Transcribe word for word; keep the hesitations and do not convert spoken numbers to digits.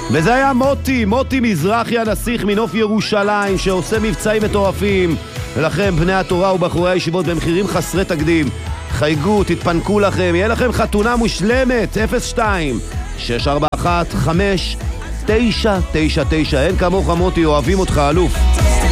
וזה היה מוטי, מוטי מזרחי הנסיך מנוף ירושלים, שעושה מבצעים מטורפים. ולכם בני התורה ובחורי הישיבות במחירים חסרי תקדים, חייגו, תתפנקו לכם, יהיה לכם חתונה מושלמת. אפס שתיים שש ארבע אחת חמש תשע תשע תשע. אין כמוך מוטי, אוהבים אותך אלוף.